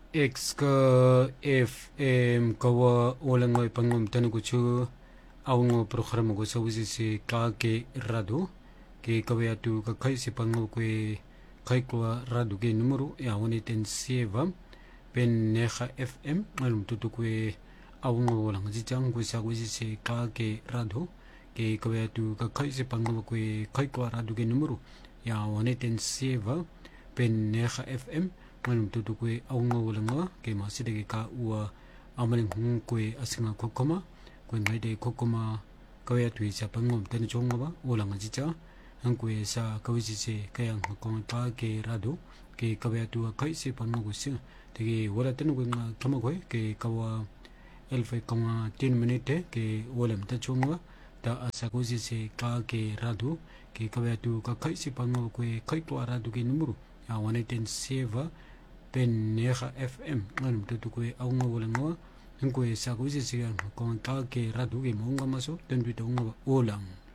X ka FM kawa walang pangum tanukuchu aungo programa ko sa wisi si kake rado ke kawaya tu ka kai si pangu kwe kai kwa rado ke numero ya wani ten sieva pen neha FM alum tutu kwe aungo walang jijang kwe sa wisi si kake rado ke kawaya tu ka kai si pangu kwe kai kwa rado ke numero ya wani ten sieva pen neha FM malum tutu kwe aunga ulanga ke maside ke ka ua amaling hung kwe asinga kokoma kwe ngai de kokoma kawaya tui sa pangom tani chonga ba ulanga jicha ang kwe sa kawisi se kayang kong ka ke rado ke kawaya tua kai se pango kusi tege wala tanu kwe nga kama kwe ke kawa elfe konga 10 minute ke ulam ta chonga ta asa kawisi se ka ke rado ke kawaya tu ka kai se pango kwe kai tua rado ke numero ya wane ten seva pen neha FM nganum tutu kwe aunga walangawa ngwe sa kwe sisigan kong ka ke radu ke maunga maso ten tuita unga olang